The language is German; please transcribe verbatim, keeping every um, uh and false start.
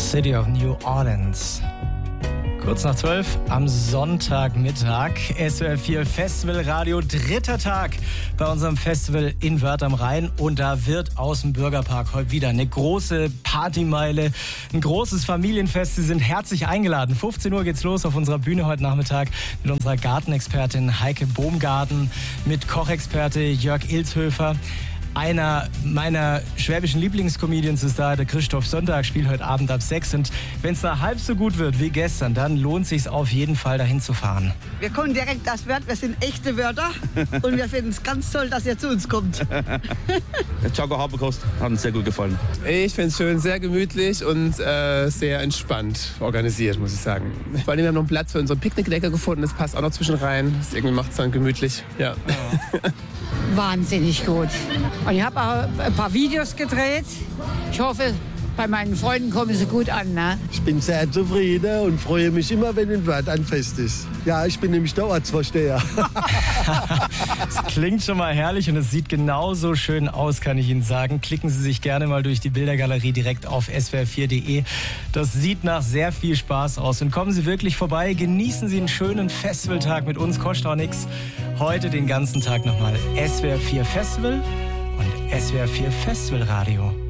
City of New Orleans. Kurz nach zwölf am Sonntagmittag. S W R vier Festivalradio, dritter Tag bei unserem Festival in Wörth am Rhein. Und da wird aus dem Bürgerpark heute wieder eine große Partymeile, ein großes Familienfest. Sie sind herzlich eingeladen. fünfzehn Uhr geht's los auf unserer Bühne heute Nachmittag mit unserer Gartenexpertin Heike Bohmgarten, mit Kochexperte Jörg Ilshöfer. Einer meiner schwäbischen Lieblingscomedians ist da, der Christoph Sonntag, spielt heute Abend ab sechs. Und wenn es da halb so gut wird wie gestern, dann lohnt es sich auf jeden Fall, dahin zu fahren. Wir kommen direkt aus Wörth, wir sind echte Wörther und wir finden es ganz toll, dass ihr zu uns kommt. Der Choco Haberkost hat uns sehr gut gefallen. Ich finde es schön, sehr gemütlich und äh, sehr entspannt organisiert, muss ich sagen. Vor allem, wir haben noch einen Platz für unsere Picknickdecke gefunden, das passt auch noch zwischen rein. Das irgendwie macht es dann gemütlich. Ja. Ja. Wahnsinnig gut. Und ich habe auch ein paar Videos gedreht. Ich hoffe, bei meinen Freunden kommen sie gut an. Ne? Ich bin sehr zufrieden und freue mich immer, wenn in Wörth ein Fest ist. Ja, ich bin nämlich der Ortsvorsteher. Das klingt schon mal herrlich und es sieht genauso schön aus, kann ich Ihnen sagen. Klicken Sie sich gerne mal durch die Bildergalerie direkt auf S W R vier Punkt de. Das sieht nach sehr viel Spaß aus. Und kommen Sie wirklich vorbei, genießen Sie einen schönen Festivaltag mit uns, kostet auch nichts. Heute den ganzen Tag nochmal S W R vier Festival und S W R vier Festivalradio.